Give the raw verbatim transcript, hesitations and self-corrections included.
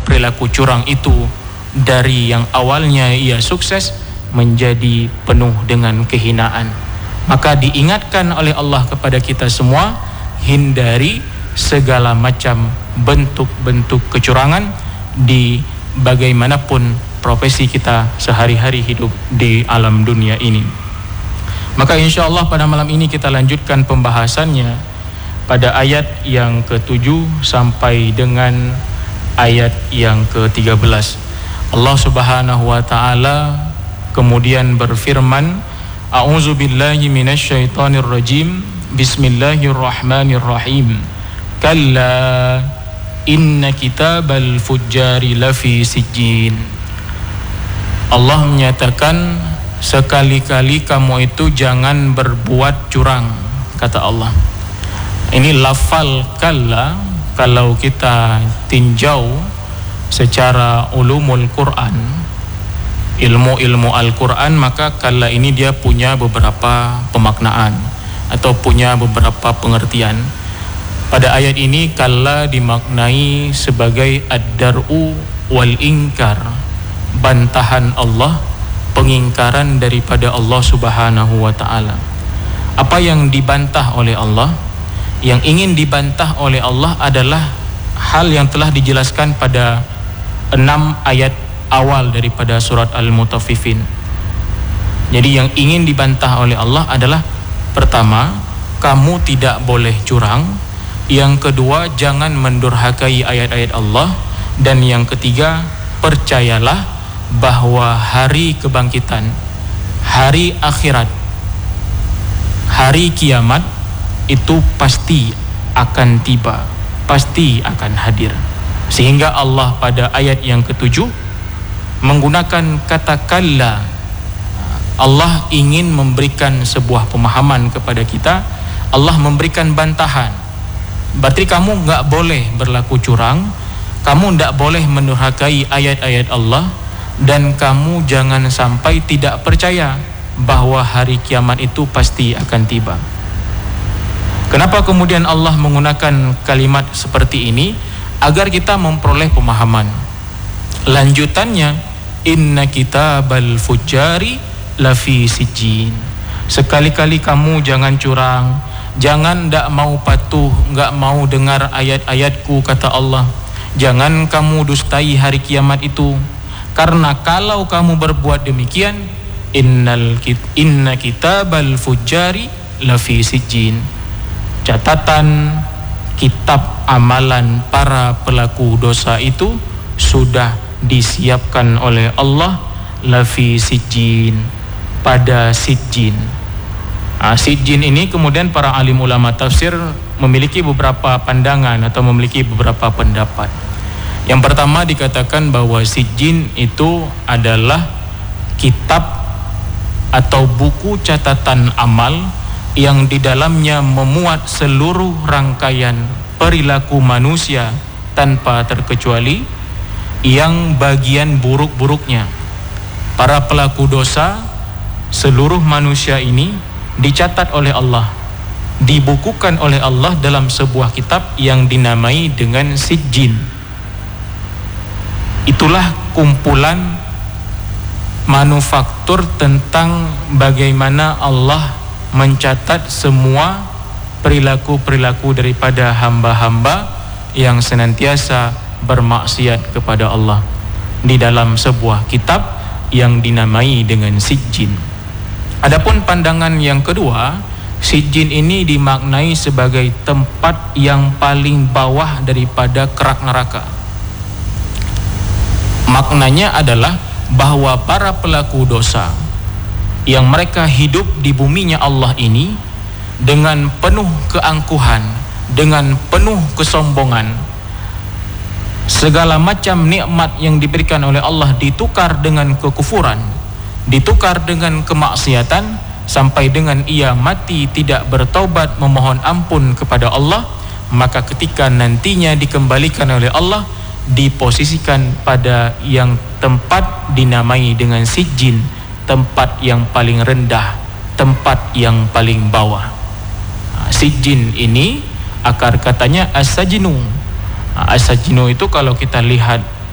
perilaku curang itu dari yang awalnya ia sukses menjadi penuh dengan kehinaan. Maka diingatkan oleh Allah kepada kita semua, hindari segala macam bentuk-bentuk kecurangan di bagaimanapun profesi kita sehari-hari hidup di alam dunia ini. Maka insya Allah pada malam ini kita lanjutkan pembahasannya pada ayat yang ketujuh sampai dengan ayat yang ke tiga belas. Allah Subhanahu wa taala kemudian berfirman, A'udzu billahi minasyaitonir rajim. Bismillahirrahmanirrahim. Kalla inna kitabal fujjari lafi sijjin. Allah menyatakan, sekali-kali kamu itu jangan berbuat curang, kata Allah. Ini lafal kalla, kalau kita tinjau secara ulumul Quran, ilmu-ilmu Al-Quran, maka kalla ini dia punya beberapa pemaknaan atau punya beberapa pengertian. Pada ayat ini kalla dimaknai sebagai ad-dar'u wal ingkar, bantahan Allah, pengingkaran daripada Allah Subhanahu wa taala. Apa yang dibantah oleh Allah? Yang ingin dibantah oleh Allah adalah hal yang telah dijelaskan pada enam ayat awal daripada surat Al-Mutaffifin. Jadi yang ingin dibantah oleh Allah adalah, pertama, kamu tidak boleh curang. Yang kedua, jangan mendurhakai ayat-ayat Allah. Dan yang ketiga, percayalah bahwa hari kebangkitan, hari akhirat, hari kiamat itu pasti akan tiba, pasti akan hadir. Sehingga Allah pada ayat yang ketujuh menggunakan kata kalla. Allah ingin memberikan sebuah pemahaman kepada kita. Allah memberikan bantahan. Berarti kamu enggak boleh berlaku curang, kamu enggak boleh mendurhakai ayat-ayat Allah, dan kamu jangan sampai tidak percaya bahwa hari kiamat itu pasti akan tiba. Kenapa kemudian Allah menggunakan kalimat seperti ini? Agar kita memperoleh pemahaman. Lanjutannya, inna kitabal fujjari lafi sijjin. Sekali-kali kamu jangan curang, jangan ndak mau patuh, nggak mau dengar ayat-ayatku, kata Allah. Jangan kamu dustai hari kiamat itu, karena kalau kamu berbuat demikian, innal kit, inna kitabal fujjari lafi sijjin. Catatan kitab amalan para pelaku dosa itu sudah disiapkan oleh Allah lafi sijjin, pada sijjin. Nah, sijjin ini kemudian para alim ulama tafsir memiliki beberapa pandangan atau memiliki beberapa pendapat. Yang pertama dikatakan bahwa sijjin itu adalah kitab atau buku catatan amal yang di dalamnya memuat seluruh rangkaian perilaku manusia tanpa terkecuali, yang bagian buruk-buruknya. Para pelaku dosa, seluruh manusia ini dicatat oleh Allah, dibukukan oleh Allah dalam sebuah kitab yang dinamai dengan sijjin. Itulah kumpulan manufaktur tentang bagaimana Allah mencatat semua perilaku-perilaku daripada hamba-hamba yang senantiasa bermaksiat kepada Allah di dalam sebuah kitab yang dinamai dengan sijjin. Adapun pandangan yang kedua, sijjin ini dimaknai sebagai tempat yang paling bawah daripada kerak neraka. Maknanya adalah bahwa para pelaku dosa yang mereka hidup di buminya Allah ini dengan penuh keangkuhan, dengan penuh kesombongan, segala macam nikmat yang diberikan oleh Allah ditukar dengan kekufuran, ditukar dengan kemaksiatan, sampai dengan ia mati tidak bertaubat memohon ampun kepada Allah. Maka ketika nantinya dikembalikan oleh Allah, diposisikan pada yang tempat dinamai dengan sijjin, tempat yang paling rendah, tempat yang paling bawah. Sijjin ini akar katanya as-sajnu. As-sajnu itu kalau kita lihat